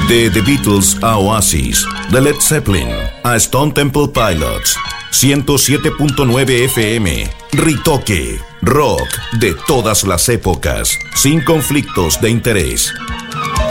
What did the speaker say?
De The Beatles a Oasis, de Led Zeppelin a Stone Temple Pilots. 107.9 FM, Ritoque, rock de todas las épocas, sin conflictos de interés.